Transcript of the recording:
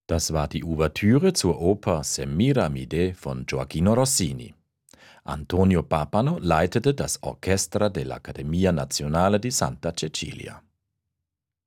Das war die Ouvertüre zur Oper Semiramide von Gioacchino Rossini. Antonio Papano leitete das Orchestra dell'Accademia Nazionale di Santa Cecilia.